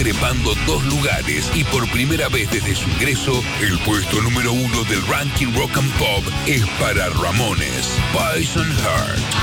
trepando 2 lugares y por primera vez desde su ingreso, el puesto número 1 del ranking Rock and Pop es para Ramones, Poison Heart.